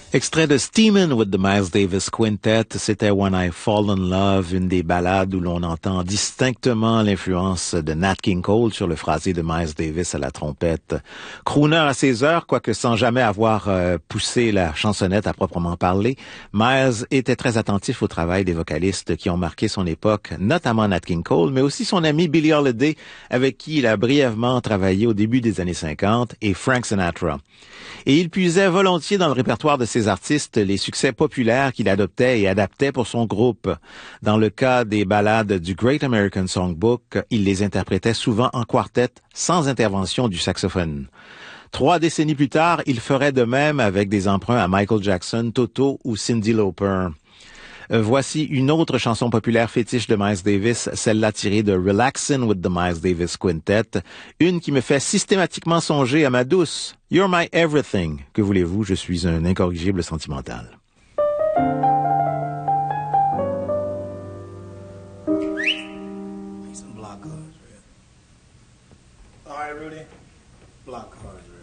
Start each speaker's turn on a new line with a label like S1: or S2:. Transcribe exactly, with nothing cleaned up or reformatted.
S1: Extrait de Steamin' with the Miles Davis Quintet, c'était When I Fall in Love, une des ballades où l'on entend distinctement l'influence de Nat King Cole sur le phrasé de Miles Davis à la trompette. Crooner à ses heures, quoique sans jamais avoir euh, poussé la chansonnette à proprement parler, Miles était très attentif au travail des vocalistes qui ont marqué son époque, notamment Nat King Cole, mais aussi son ami Billie Holiday, avec qui il a brièvement travaillé au début des années cinquante, et Frank Sinatra. Et il puisait volontiers dans le répertoire de ses artistes les succès populaires qu'il adoptait et adaptait pour son groupe. Dans le cas des ballades du Great American Songbook, il les interprétait souvent en quartet, sans intervention du saxophone. Trois décennies plus tard, il ferait de même avec des emprunts à Michael Jackson, Toto ou Cyndi Lauper. Euh, voici une autre chanson populaire fétiche de Miles Davis, celle-là tirée de Relaxin' with the Miles Davis Quintet, une qui me fait systématiquement songer à ma douce. You're my everything. Que voulez-vous, je suis un incorrigible sentimental.
S2: Some block cards, All right, Rudy. Block cards,